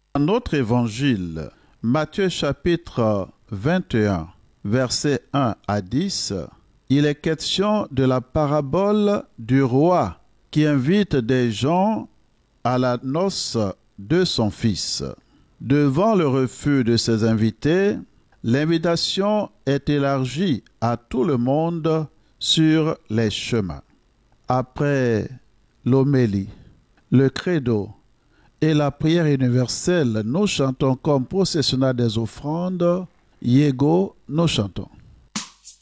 Dans notre évangile, Matthieu chapitre 21, versets 1 à 10, il est question de la parabole du roi qui invite des gens à la noce de son fils. Devant le refus de ses invités, l'invitation est élargie à tout le monde sur les chemins. Après l'homélie, le credo et la prière universelle, nous chantons comme processionnal des offrandes, Yego, nous chantons.